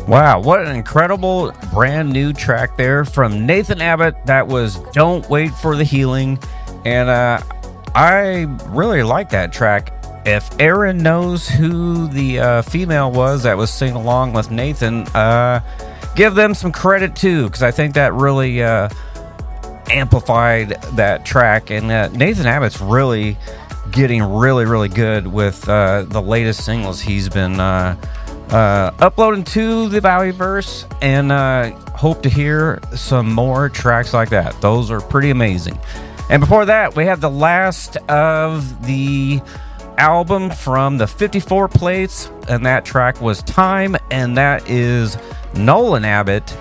Wow, what an incredible brand new track there from Nathan Abbott. That was Don't Wait for the Healing. And I really like that track. If Aaron knows who the female was that was singing along with Nathan, give them some credit too, because I think that really amplified that track. And Nathan Abbott's really getting really good with the latest singles he's been uploading to the Valleyverse, and hope to hear some more tracks like that. Those are pretty amazing. And before that, we have the last of the album from the 54 Plates, and that track was Time, and that is Nolan Abbott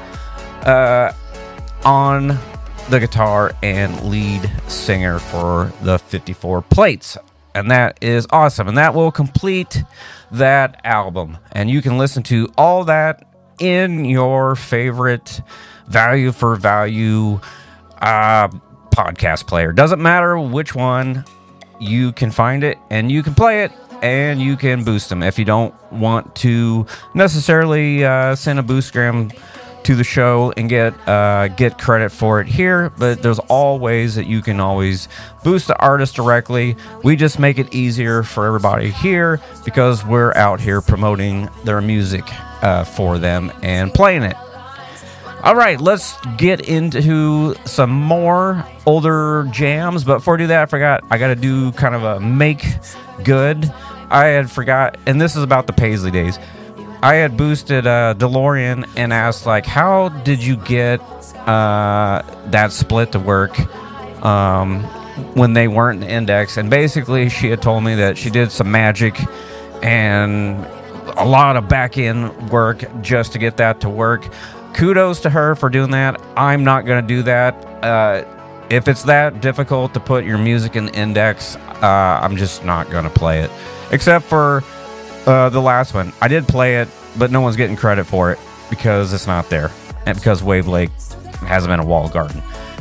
on the guitar and lead singer for the 54 Plates. And that is awesome. And that will complete that album. And you can listen to all that in your favorite value for value podcast player. Doesn't matter which one, you can find it and you can play it and you can boost them. If you don't want to necessarily send a boostgram to the show and get credit for it here, but there's all ways that you can always boost the artist directly. We just make it easier for everybody here because we're out here promoting their music for them and playing it. All right, let's get into some more older jams, but before I do that, I forgot I got to do kind of a make good. I had forgot, and this is about the Paisley days. I had boosted DeLorean and asked, like, how did you get that split to work when they weren't in Index? And basically, she had told me that she did some magic and a lot of back-end work just to get that to work. Kudos to her for doing that. I'm not going to do that. If it's that difficult to put your music in Index, I'm just not going to play it. Except for the last one. I did play it, but no one's getting credit for it because it's not there, and because Wave Lake hasn't been a walled garden.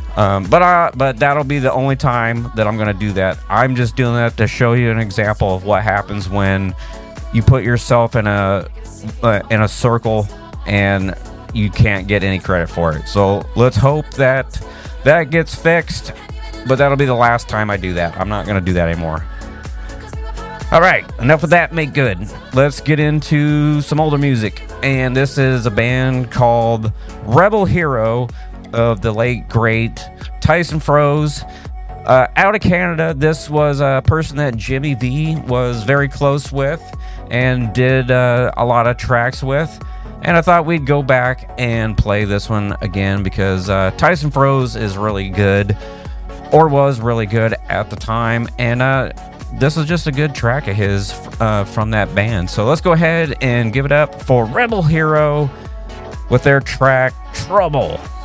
But that'll be the only time that I'm going to do that. I'm just doing that to show you an example of what happens when you put yourself in a circle and you can't get any credit for it. So let's hope that gets fixed, but that'll be the last time I do that. I'm not going to do that anymore. All right, enough of that, make good. Let's get into some older music. And this is a band called Rebel Hero of the late, great Tyson Froese. Out of Canada, this was a person that Jimmy V was very close with and did a lot of tracks with. And I thought we'd go back and play this one again because Tyson Froese is really good, or was really good at the time. And this is just a good track of his from that band. So let's go ahead and give it up for Rebel Hero with their track Trouble.